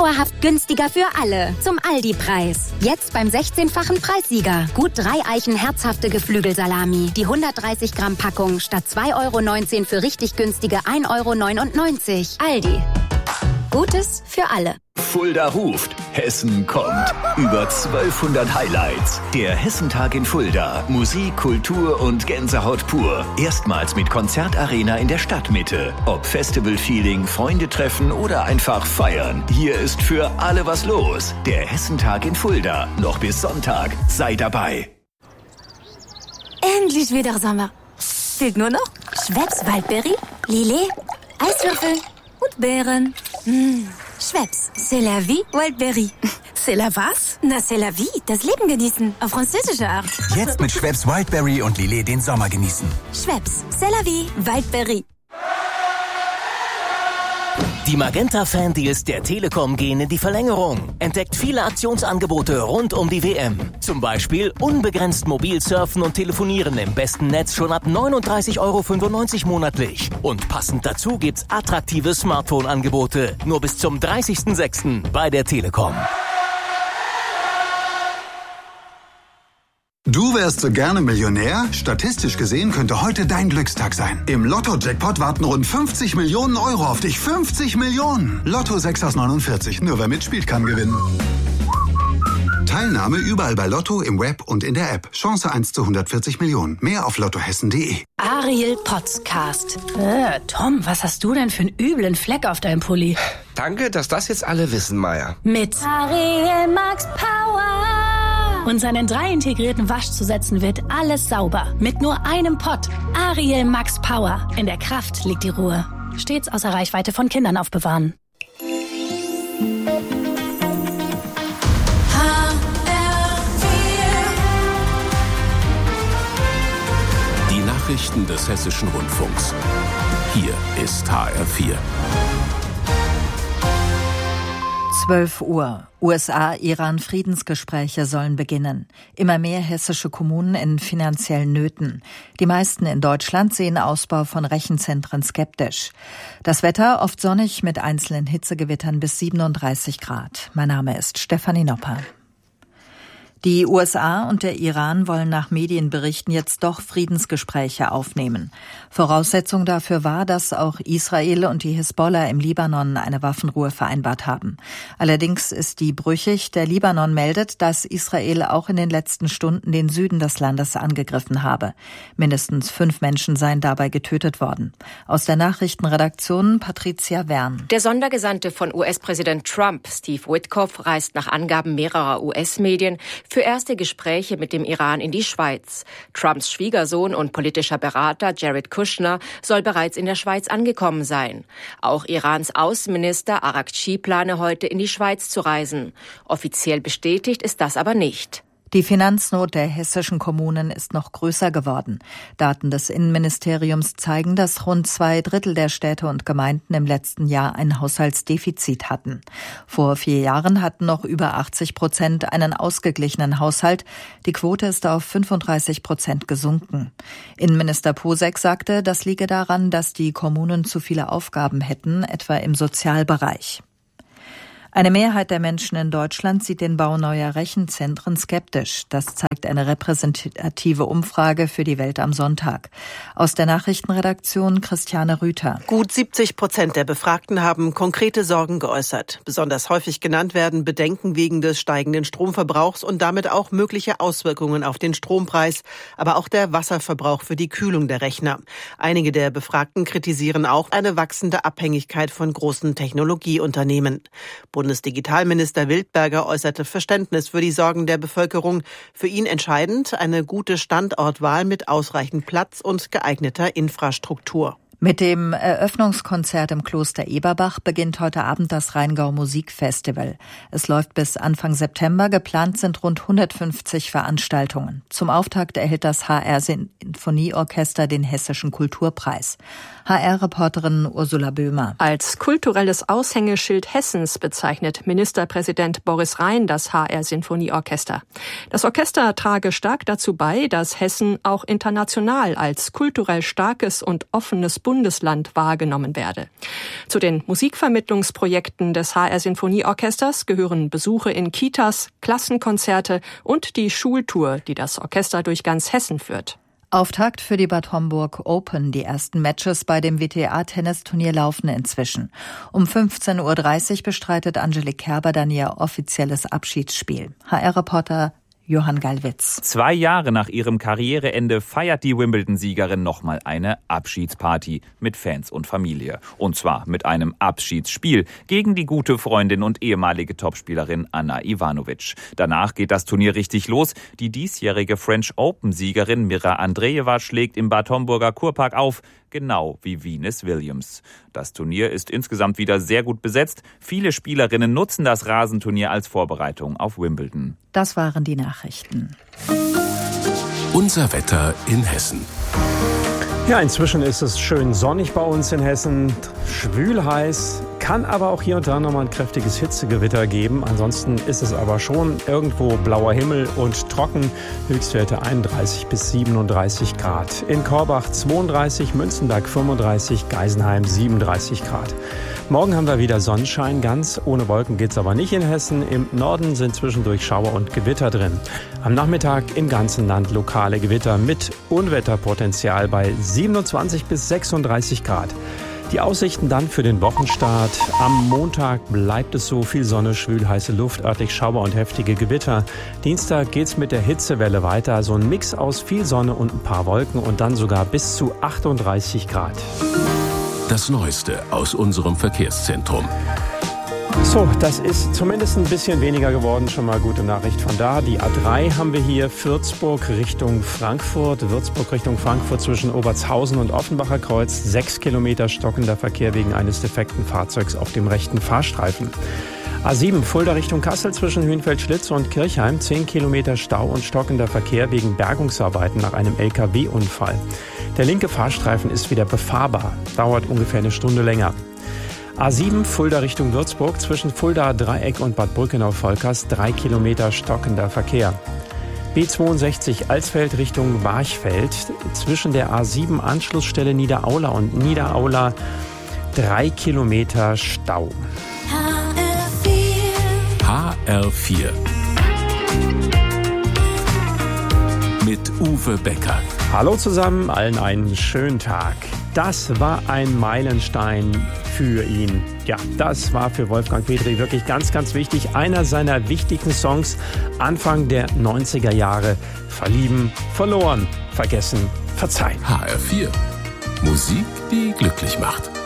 Dauerhaft günstiger für alle. Zum Aldi-Preis. Jetzt beim 16-fachen Preissieger. Gut 3 Eichen herzhafte Geflügelsalami. Die 130 Gramm Packung statt 2,19 € für richtig günstige 1,99 €. Aldi. Gutes für alle. Fulda ruft. Hessen kommt. Über 1200 Highlights. Der Hessentag in Fulda. Musik, Kultur und Gänsehaut pur. Erstmals mit Konzertarena in der Stadtmitte. Ob Festival-Feeling, Freunde treffen oder einfach feiern. Hier ist für alle was los. Der Hessentag in Fulda. Noch bis Sonntag. Sei dabei. Endlich wieder Sommer. Fehlt nur noch Schweppes Waldberry, Lillet, Eiswürfel und Beeren. Schweppes, c'est la vie, Wildberry. C'est la was? Na, c'est la vie, das Leben genießen, auf französische Art. Jetzt mit Schweppes Wildberry und Lillet den Sommer genießen. Schweppes, c'est la vie, Wildberry. Die Magenta-Fan-Deals der Telekom gehen in die Verlängerung. Entdeckt viele Aktionsangebote rund um die WM. Zum Beispiel unbegrenzt mobil surfen und telefonieren im besten Netz schon ab 39,95 € monatlich. Und passend dazu gibt's attraktive Smartphone-Angebote. Nur bis zum 30.06. bei der Telekom. Du wärst so gerne Millionär? Statistisch gesehen könnte heute dein Glückstag sein. Im Lotto-Jackpot warten rund 50 Millionen € auf dich. 50 Millionen! Lotto 6 aus 49. Nur wer mitspielt, kann gewinnen. Teilnahme überall bei Lotto, im Web und in der App. Chance 1 zu 140 Millionen. Mehr auf lottohessen.de. Ariel Podcast. Tom, was hast du denn für einen üblen Fleck auf deinem Pulli? Danke, dass das jetzt alle wissen, Maya. Mit Ariel Max Power. Und seinen 3 integrierten Waschzusätzen wird alles sauber. Mit nur einem Pott. Ariel Max Power. In der Kraft liegt die Ruhe. Stets außer Reichweite von Kindern aufbewahren. Die Nachrichten des Hessischen Rundfunks. Hier ist HR4. 12 Uhr. USA-Iran-Friedensgespräche sollen beginnen. Immer mehr hessische Kommunen in finanziellen Nöten. Die meisten in Deutschland sehen Ausbau von Rechenzentren skeptisch. Das Wetter oft sonnig mit einzelnen Hitzegewittern bis 37 Grad. Mein Name ist Stefanie Nopper. Die USA und der Iran wollen nach Medienberichten jetzt doch Friedensgespräche aufnehmen. Voraussetzung dafür war, dass auch Israel und die Hisbollah im Libanon eine Waffenruhe vereinbart haben. Allerdings ist die brüchig. Der Libanon meldet, dass Israel auch in den letzten Stunden den Süden des Landes angegriffen habe. Mindestens 5 Menschen seien dabei getötet worden. Aus der Nachrichtenredaktion Patricia Wern. Der Sondergesandte von US-Präsident Trump, Steve Witkoff, reist nach Angaben mehrerer US-Medien für erste Gespräche mit dem Iran in die Schweiz. Trumps Schwiegersohn und politischer Berater Jared Kushner soll bereits in der Schweiz angekommen sein. Auch Irans Außenminister Araghchi plane heute in die Schweiz zu reisen. Offiziell bestätigt ist das aber nicht. Die Finanznot der hessischen Kommunen ist noch größer geworden. Daten des Innenministeriums zeigen, dass rund 2/3 der Städte und Gemeinden im letzten Jahr ein Haushaltsdefizit hatten. Vor 4 Jahren hatten noch über 80% einen ausgeglichenen Haushalt. Die Quote ist auf 35% gesunken. Innenminister Posek sagte, das liege daran, dass die Kommunen zu viele Aufgaben hätten, etwa im Sozialbereich. Eine Mehrheit der Menschen in Deutschland sieht den Bau neuer Rechenzentren skeptisch. Das zeigt eine repräsentative Umfrage für die Welt am Sonntag. Aus der Nachrichtenredaktion Christiane Rüther. Gut 70% der Befragten haben konkrete Sorgen geäußert. Besonders häufig genannt werden Bedenken wegen des steigenden Stromverbrauchs und damit auch mögliche Auswirkungen auf den Strompreis, aber auch der Wasserverbrauch für die Kühlung der Rechner. Einige der Befragten kritisieren auch eine wachsende Abhängigkeit von großen Technologieunternehmen. Bundesdigitalminister Wildberger äußerte Verständnis für die Sorgen der Bevölkerung. Für ihn entscheidend eine gute Standortwahl mit ausreichend Platz und geeigneter Infrastruktur. Mit dem Eröffnungskonzert im Kloster Eberbach beginnt heute Abend das Rheingau Musikfestival. Es läuft bis Anfang September. Geplant sind rund 150 Veranstaltungen. Zum Auftakt erhält das HR-Sinfonieorchester den Hessischen Kulturpreis. HR-Reporterin Ursula Böhmer. Als kulturelles Aushängeschild Hessens bezeichnet Ministerpräsident Boris Rhein das HR-Sinfonieorchester. Das Orchester trage stark dazu bei, dass Hessen auch international als kulturell starkes und offenes Bundesland Bundesland wahrgenommen werde. Zu den Musikvermittlungsprojekten des HR Sinfonieorchesters gehören Besuche in Kitas, Klassenkonzerte und die Schultour, die das Orchester durch ganz Hessen führt. Auftakt für die Bad Homburg Open. Die ersten Matches bei dem WTA-Tennisturnier laufen inzwischen. Um 15.30 Uhr bestreitet Angelique Kerber dann ihr offizielles Abschiedsspiel. HR-Reporter Johann Gallwitz. 2 Jahre nach ihrem Karriereende feiert die Wimbledon-Siegerin nochmal eine Abschiedsparty mit Fans und Familie. Und zwar mit einem Abschiedsspiel gegen die gute Freundin und ehemalige Topspielerin Anna Ivanovic. Danach geht das Turnier richtig los. Die diesjährige French Open-Siegerin Mira Andreeva schlägt im Bad Homburger Kurpark auf, genau wie Venus Williams. Das Turnier ist insgesamt wieder sehr gut besetzt. Viele Spielerinnen nutzen das Rasenturnier als Vorbereitung auf Wimbledon. Das waren die Nachrichten. Unser Wetter in Hessen. Ja, inzwischen ist es schön sonnig bei uns in Hessen, schwül heiß, kann aber auch hier und da nochmal ein kräftiges Hitzegewitter geben. Ansonsten ist es aber schon irgendwo blauer Himmel und trocken, Höchstwerte 31 bis 37 Grad. In Korbach 32, Münzenberg 35, Geisenheim 37 Grad. Morgen haben wir wieder Sonnenschein, ganz ohne Wolken geht's aber nicht in Hessen. Im Norden sind zwischendurch Schauer und Gewitter drin. Am Nachmittag im ganzen Land lokale Gewitter mit Unwetterpotenzial bei 27 bis 36 Grad. Die Aussichten dann für den Wochenstart. Am Montag bleibt es so, viel Sonne, schwül, heiße Luft, örtlich Schauer und heftige Gewitter. Dienstag geht's mit der Hitzewelle weiter, so ein Mix aus viel Sonne und ein paar Wolken und dann sogar bis zu 38 Grad. Das Neueste aus unserem Verkehrszentrum. So, das ist zumindest ein bisschen weniger geworden. Schon mal gute Nachricht von da. Die A3 haben wir hier, Würzburg Richtung Frankfurt. Würzburg Richtung Frankfurt zwischen Obertshausen und Offenbacher Kreuz. 6 Kilometer stockender Verkehr wegen eines defekten Fahrzeugs auf dem rechten Fahrstreifen. A7 Fulda Richtung Kassel zwischen Hünfeld-Schlitz und Kirchheim. 10 Kilometer Stau und stockender Verkehr wegen Bergungsarbeiten nach einem LKW-Unfall. Der linke Fahrstreifen ist wieder befahrbar. Dauert ungefähr eine Stunde länger. A7 Fulda Richtung Würzburg zwischen Fulda Dreieck und Bad Brückenau-Volkers 3 Kilometer stockender Verkehr. B62 Alsfeld Richtung Barchfeld zwischen der A7 Anschlussstelle Niederaula und Niederaula 3 Kilometer Stau. HR4 mit Uwe Becker. Hallo zusammen, allen einen schönen Tag. Das war ein Meilenstein für ihn. Ja, das war für Wolfgang Petri wirklich ganz, ganz wichtig. Einer seiner wichtigsten Songs Anfang der 90er Jahre. Verlieben, verloren, vergessen, verzeihen. HR4. Musik, die glücklich macht.